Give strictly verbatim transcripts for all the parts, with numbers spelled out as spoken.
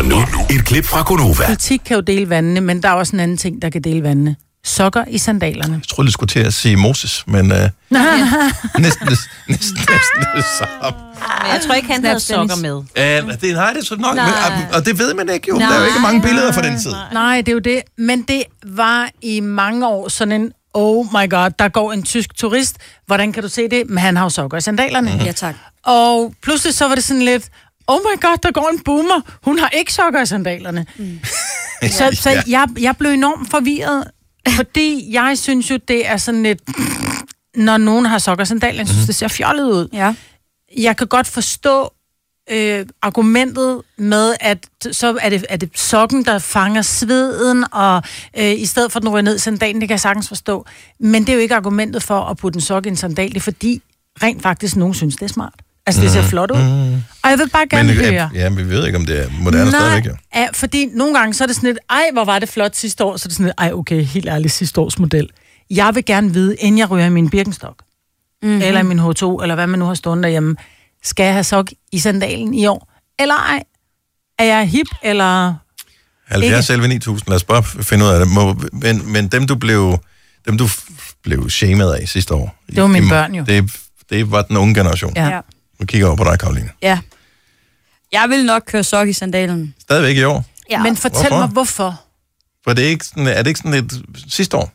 Og nu et klip fra Gonova. Politik kan jo dele vandene, men der er også en anden ting, der kan dele vandene. Sokker i sandalerne. Jeg troede, du skulle til at sige Moses, men uh, næsten, næsten, næsten det samme. Jeg tror ikke, han havde sokker med. Uh, det, nej, det er så nok. Men, og, og det ved man ikke jo. Nej, der er jo ikke mange billeder fra den tid. Nej, det er jo det. Men det var i mange år sådan en, oh my god, der går en tysk turist. Hvordan kan du se det? Men han har jo sokker i sandalerne. Mm-hmm. Ja, tak. Og pludselig så var det sådan lidt, oh my god, der går en boomer. Hun har ikke sokker i sandalerne. Mm. så så ja. jeg, jeg blev enormt forvirret, fordi jeg synes jo, det er sådan lidt, når nogen har sokker i sandalerne, jeg synes, mm-hmm. det ser fjollet ud. Ja. Jeg kan godt forstå øh, argumentet med, at så er det, er det sokken, der fanger sveden, og øh, i stedet for at den ryger ned i sandalen, det kan jeg sagtens forstå. Men det er jo ikke argumentet for at putte en sok i en sandal, det er fordi rent faktisk nogen synes, det er smart. Altså, det ser flot ud. Mm. Og jeg vil bare gerne men, høre. Ja, vi ved ikke, om det er moderne stadigvæk, jo. Ja, fordi nogle gange, så er det sådan lidt, ej, hvor var det flot sidste år, så er det sådan lidt, ej, okay, helt ærligt, sidste års model. Jeg vil gerne vide, inden jeg ryger min Birkenstock, mm-hmm. eller min H to, eller hvad man nu har stående derhjemme, skal jeg have sok i sandalen i år? Eller ej? Er jeg hip, eller halvfjerds elleve ni tusind, lad os bare finde ud af det. Må, men, men dem, du blev, dem, du blev shamed af sidste år. Det var mine børn jo. Det, det var den unge generation. Ja. Nu kigger over på dig, Karoline. Ja. Jeg vil nok køre sok i sandalen. Stadigvæk i år? Ja. Men fortæl hvorfor? mig, hvorfor? For det er, ikke sådan, er det ikke sådan et sidste år?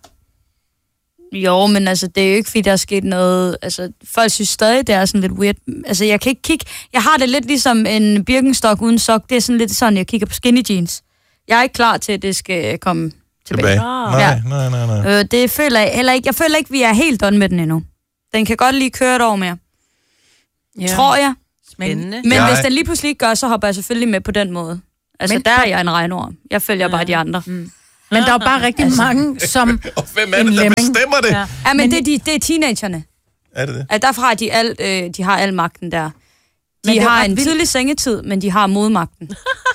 Jo, men altså, det er jo ikke, fordi der er sket noget. Altså, folk synes stadig, det er sådan lidt weird. Altså, jeg kan ikke kigge. Jeg har det lidt ligesom en Birkenstock uden sok. Det er sådan lidt sådan, jeg kigger på skinny jeans. Jeg er ikke klar til, at det skal komme tilbage. tilbage. Nej, ja. nej, nej, nej. Øh, det føler jeg heller ikke. Jeg føler ikke, vi er helt done med den endnu. Den kan godt lige køre et år mere. Ja. Tror jeg. Spændende. Men jeg... hvis den lige pludselig ikke gør, så hopper jeg selvfølgelig med på den måde. Altså, men, der er jeg en regnorm. Jeg følger ja. bare de andre. Mm. Men der er jo bare rigtig altså. mange, som og hvem er det, der bestemmer det? Ja, ja men, men det, er de, det er teenagerne. Er det det? At derfra har de, al, øh, de har al magten der. De har en vildt. tidlig sengetid, men de har modmagten.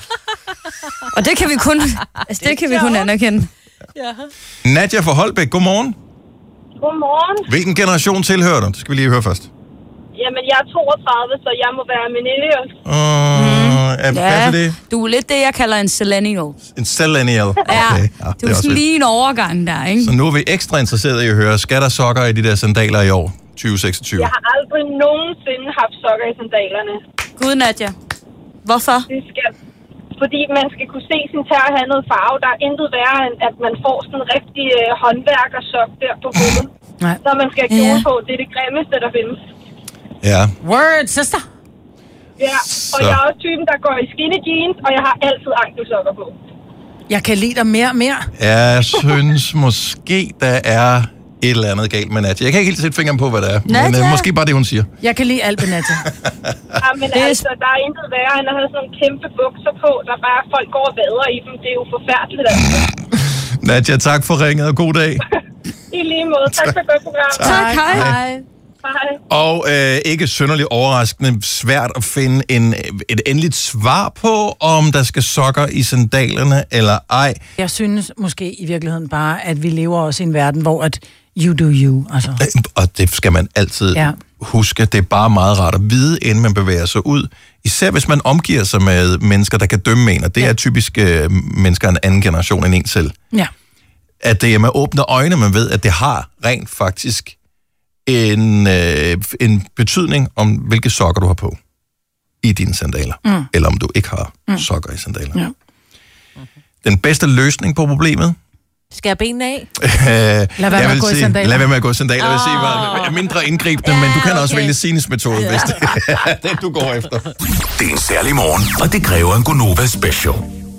Og det kan vi kun, altså, det kan vi kun anerkende. Ja. Nadja fra Holbæk, godmorgen. Godmorgen. Hvilken generation tilhører du? Det skal vi lige høre først. Jamen, jeg er toogtredive, så jeg må være millennial. Uh, mm. er, ja, det? Du er lidt det, jeg kalder en millennial. En millennial. Okay. Ja, ja, du er sådan lige en overgang der, ikke? Så nu er vi ekstra interesserede i at høre, skal der sokker i de der sandaler i år, tyve seksogtyve? Jeg har aldrig nogensinde haft sokker i sandalerne. Gud, Nadja. Hvorfor? Det skal, fordi man skal kunne se sin tær have noget farve. Der er intet værre, end at man får sådan en rigtig øh, håndværkersok der på hovedet. Så man skal have kjole på. Det er det grimmeste, der findes. Ja. Word, sister. Ja, og så. Jeg er også typen, der går i skinny jeans, og jeg har altid ankelsokker på. Jeg kan lide dig mere og mere. Jeg synes måske, der er et eller andet galt med Nadja. Jeg kan ikke helt sætte fingeren på, hvad det er. Nadja. Men uh, måske bare det, hun siger. Jeg kan lide alt med Nadja. Ja, men det er... altså, der er intet værre, end at have sådan nogle kæmpe bukser på, der bare folk går og vader i dem. Det er jo forfærdeligt, altså. Nadja, tak for ringet, og god dag. I lige måde. Tak for et godt program. Tak, tak hej. hej. Og øh, ikke synderligt overraskende svært at finde en, et endeligt svar på, om der skal sokker i sandalerne eller ej. Jeg synes måske i virkeligheden bare, at vi lever også i en verden, hvor at you do you. Altså. Og det skal man altid ja. huske. Det er bare meget rart at vide, inden man bevæger sig ud. Især hvis man omgiver sig med mennesker, der kan dømme en, og det ja. er typisk øh, mennesker af en anden generation end en selv. Ja. At det er med åbne øjne, man ved, at det har rent faktisk en, øh, en betydning om, hvilke sokker du har på i dine sandaler. Mm. Eller om du ikke har mm. sokker i sandaler. Ja. Den bedste løsning på problemet? Skær benene af? lad være med at gå i sandaler. Lad være med at gå i sandaler. Oh. Jeg vil sige, bare, mindre indgribende, ja, men du kan okay. også vælge Sines metode, ja. hvis det er den, du går efter. Det er en særlig morgen, og det kræver en Gonova special.